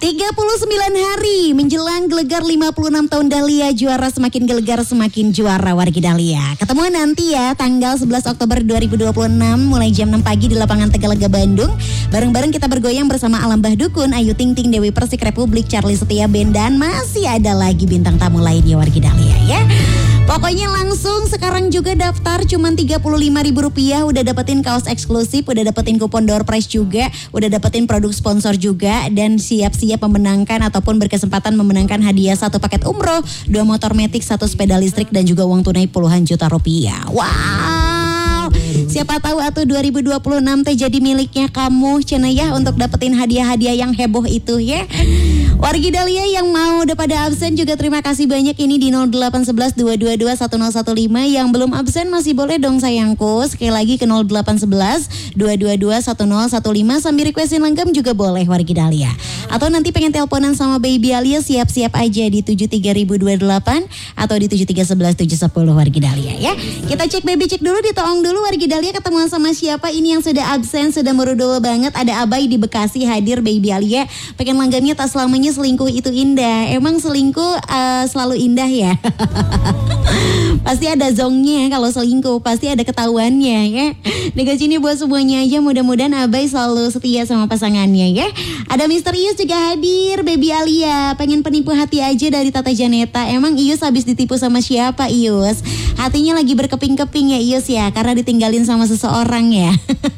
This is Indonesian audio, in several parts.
hari menjelang gelegar 56 tahun Dahlia juara, semakin gelegar semakin juara wargi Dahlia. Ketemu nanti ya tanggal 11 Oktober 2026 mulai jam 6 pagi di lapangan Tegalega Bandung. Bareng-bareng kita bergoyang bersama Alam Bah Dukun, Ayu Ting Ting, Dewi Persik Republik, Charlie Setia Band, dan masih ada lagi bintang tamu lainnya wargi Dahlia ya. Pokoknya langsung sekarang juga daftar cuman Rp35.000, udah dapetin kaos eksklusif, udah dapetin kupon door prize juga, udah dapetin produk sponsor juga, dan siap-siap memenangkan ataupun berkesempatan memenangkan hadiah 1 paket umroh, 2 motor metik, 1 sepeda listrik, dan juga uang tunai puluhan juta rupiah. Wow, siapa tahu atuh 2026 teh jadi miliknya kamu cenah ya, untuk dapetin hadiah-hadiah yang heboh itu ya. Wargi Dahlia yang mau udah pada absen juga terima kasih banyak, ini di 0811 222 1015. Yang belum absen masih boleh dong sayangku, sekali lagi ke 0811 222 1015 sambil requestin langgam juga boleh wargi Dahlia. Atau nanti pengen teleponan sama Baby Alia, siap-siap aja di 73028 atau di 7311710 wargi Dahlia ya. Kita cek baby, cek dulu, ditoong dulu wargi Dahlia, ketemuan sama siapa ini yang sudah absen, sudah merudul banget. Ada Abai di Bekasi hadir. Baby Alia pengen langgamnya tak selamanya selingkuh itu indah. Emang selingkuh selalu indah ya? Pasti ada zongnya kalau selingkuh, pasti ada ketahuannya ya. Negasi ini buat semuanya aja, mudah-mudahan Abai selalu setia sama pasangannya ya. Ada Misterius juga hadir. Baby Alia pengen penipu hati aja dari Tata Janeta. Emang Ius habis ditipu sama siapa Ius? Hatinya lagi berkeping-keping ya Ius ya, karena ditinggalin sama seseorang ya.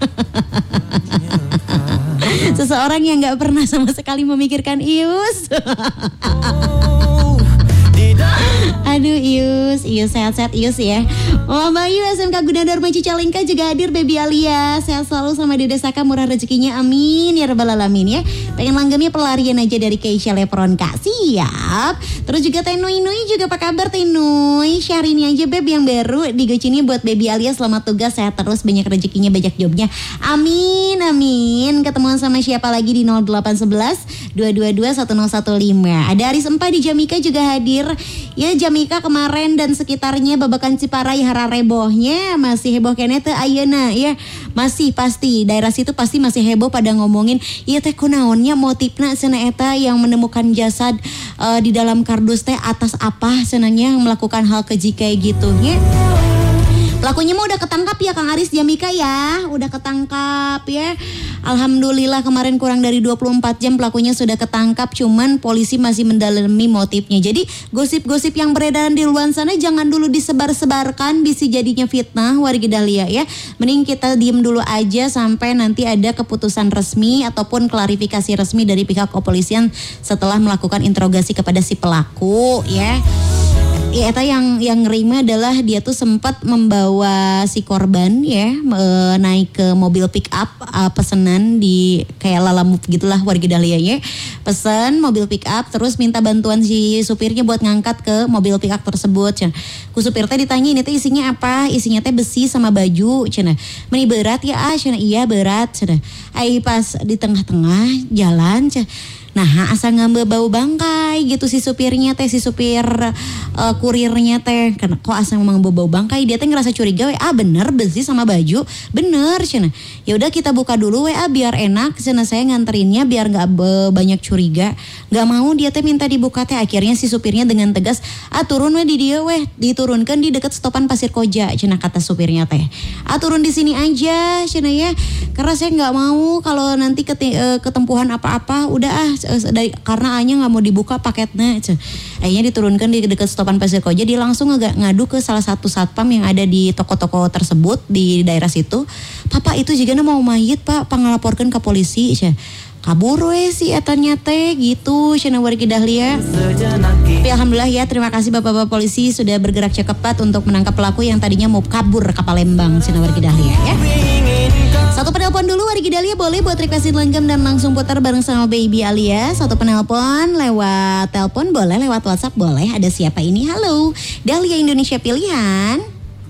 Seseorang yang gak pernah sama sekali memikirkan Ius. Aduh Ius sehat-sehat Ius ya. Oh Bayu SMK Gunadarma Cicalengka juga hadir. Baby Alia sehat selalu sama Dede Saka, murah rezekinya amin ya rabbal alamin ya. Pengen langgamnya pelarian aja dari Keisha Lepron Kak, siap. Terus juga Tenui juga, apa kabar Tenui? Syahrini aja beb yang baru di Gocini buat Baby Alia, selamat tugas, sehat terus, banyak rezekinya, banyak jobnya, amin amin. Ketemuan sama siapa lagi di 0811 222 1015. Ada Aris Empa di Jamika juga hadir. Ya Jamika kemarin dan sekitarnya babakan Ciparai hararebohnya masih heboh kene teh ayeuna ya. Masih pasti daerah situ pasti masih heboh pada ngomongin ieu teh kunaonnya motifna cenah eta yang menemukan jasad di dalam kardus teh atas apa senangnya melakukan hal keji kayak gitu ya. Pelakunya mah udah ketangkap ya Kang Aris Jamika ya, udah ketangkap ya. Alhamdulillah kemarin kurang dari 24 jam pelakunya sudah ketangkap, cuman polisi masih mendalami motifnya. Jadi gosip-gosip yang beredar di luar sana jangan dulu disebar-sebarkan, bisa jadinya fitnah wargi Dahlia ya. Mending kita diem dulu aja sampai nanti ada keputusan resmi ataupun klarifikasi resmi dari pihak kepolisian setelah melakukan interogasi kepada si pelaku ya. Ya, eta yang ngerima adalah dia tuh sempat membawa si korban ya naik ke mobil pick up pesanan di kayak Lalamove gitulah warga Dahlia ya. Pesan mobil pick up terus minta bantuan si supirnya buat ngangkat ke mobil pick up tersebut. Ku supir teh ditanya ini teh isinya apa? Isinya teh besi sama baju cenah. Meni berat ya cenah, iya berat cenah. Ai pas di tengah-tengah jalan cenah. Nah asal ngambil bau bangkai gitu si supirnya teh, si supir kurirnya teh. Kok asal ngambil bau bangkai, dia teh ngerasa curiga bener besi sama baju, bener cenah. Ya udah kita buka dulu biar enak cenah, saya nganterinnya biar nggak banyak curiga. Nggak mau dia teh minta dibuka teh. Akhirnya si supirnya dengan tegas turun di dia diturunkan di dekat stopan Pasir Koja cenah, kata supirnya teh. Turun di sini aja cenah ya, karena saya nggak mau kalau nanti ketempuhan apa-apa udah karena Anya nggak mau dibuka paketnya. Akhirnya diturunkan di dekat stopan Pasir Koja. Dia langsung ngadu ke salah satu satpam yang ada di toko-toko tersebut di daerah situ. Papa itu juga mau mayit pak, ngelaporkan ke polisi. Kabur si etanya teh gitu cenah wargi Dahlia. Tapi alhamdulillah ya, terima kasih bapak-bapak polisi sudah bergerak cepat untuk menangkap pelaku yang tadinya mau kabur ke Palembang cenah wargi Dahlia ya. Satu penelpon dulu wargi Dahlia boleh buat requestin langgam dan langsung putar bareng sama Baby Alia. Satu penelpon lewat telepon boleh, lewat WhatsApp boleh. Ada siapa ini? Halo, Dahlia Indonesia Pilihan.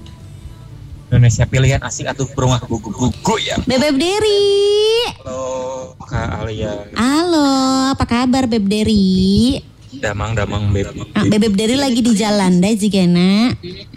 Indonesia Pilihan asik atuh berungah gugu ya. Bebeb Deri. Halo Kak Alia. Halo, apa kabar Beb Deri? Damang Beb. Bebeb Deri lagi di jalan deh jigana.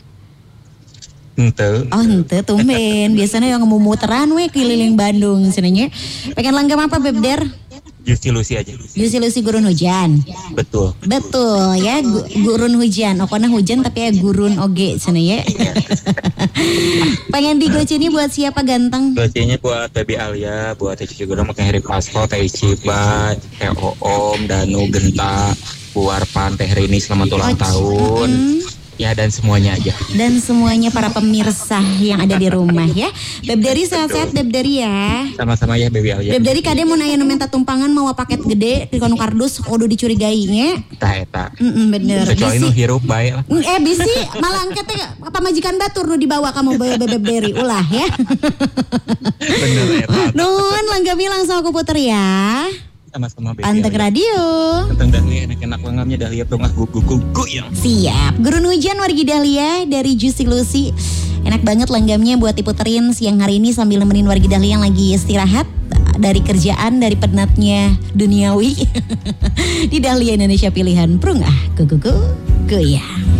Ente tumben. Biasanya yang mau muteran keliling Bandung senanya. Pengen langgam apa Beb Der? Juicy Lucy aja. Juicy Lucy gurun hujan. Betul. Betul ya, gurun hujan. Okona hujan tapi ya gurun oge sana ya. Pengen digoceni buat siapa ganteng? Gocenya buat Baby Alia, buat Teh Cici Gurung, makan Harry Pasco, Teh Cibat, Teh Oom, Danu, Genta, Buarpan, Teh Rini selamat ulang tahun. Ya dan semuanya aja. Dan semuanya para pemirsa yang ada di rumah ya. Beb Dari sehat-sehat Beb Dari ya. Sama-sama ya Baby Alia. Beb Dari kade mau nanya minta tumpangan mau paket gede di kono kardus kudu dicurigainya. Eta. Bener. Kecuali nu hirup bae lah. Bisi malah angkat teh pamajikan batur nu dibawa kamu bawa Beb Dari ulah ya. Bener eta. Nun langgami langsung aku puter ya. Sama-sama Baby Panteng Alia. radio. Tentang Dahlia enak-enak lengamnya Dahlia brongah gugu yang. Siap. Gurun hujan wargi Dahlia dari Juicy Lucy. Enak banget langgamnya buat diputerin siang hari ini sambil nemenin wargi Dahlia yang lagi istirahat dari kerjaan, dari penatnya duniawi. Di Dahlia Indonesia pilihan prungah gugu goyang.